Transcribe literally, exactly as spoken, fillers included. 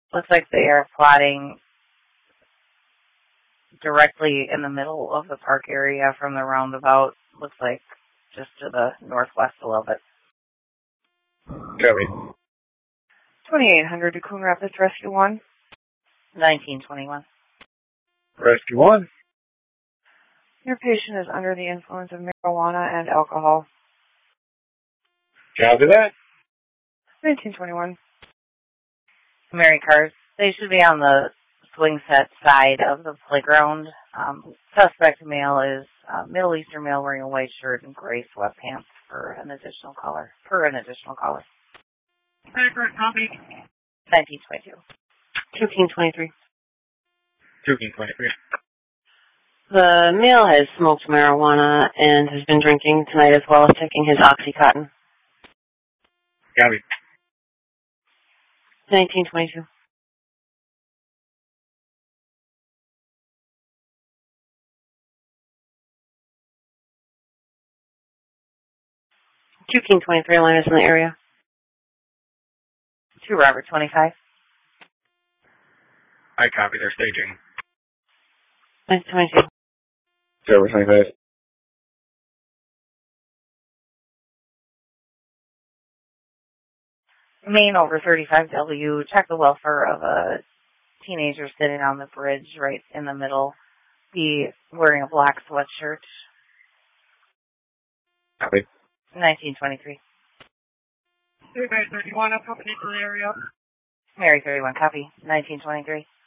Looks like they are plotting directly in the middle of the park area from the roundabout. Looks like just to the northwest a little bit. Copy. twenty-eight hundred to Coon Rapids Rescue one. nineteen twenty-one. Rescue one. Your patient is under the influence of marijuana and alcohol. Copy that. nineteen twenty-one. Mary cars. They should be on the swing set side of the playground. Um, suspect male is uh, Middle Eastern male wearing a white shirt and gray sweatpants for an additional color. Per an additional color. Copy. nineteen twenty-two. two King twenty-three. two King twenty-three. The male has smoked marijuana and has been drinking tonight as well as taking his Oxycontin. Copy. nineteen twenty-two. two King twenty-three, line is in the area. two Robert twenty-five. I copy their staging. nineteen twenty-two. Robert twenty-five. Main over thirty-five W. Check the welfare of a teenager sitting on the bridge right in the middle. He wearing a black sweatshirt. Copy. nineteen twenty-three. Mary thirty-one, up company to the area. Mary thirty-one, copy. nineteen twenty-three.